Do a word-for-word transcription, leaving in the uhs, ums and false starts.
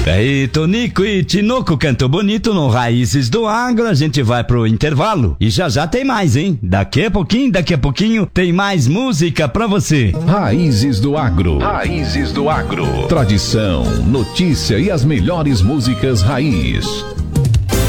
Aí, Tonico e Tinoco cantou bonito no Raízes do Agro. A gente vai pro intervalo e já já tem mais, hein? Daqui a pouquinho, daqui a pouquinho tem mais música pra você. Raízes do Agro. Raízes do Agro. Tradição, notícia e as melhores músicas raiz.